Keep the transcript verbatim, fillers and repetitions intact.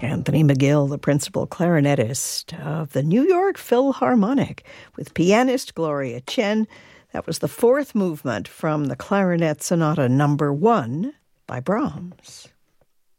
Anthony McGill, the principal clarinetist of the New York Philharmonic, with pianist Gloria Chen. That was the fourth movement from the Clarinet Sonata Number One by Brahms.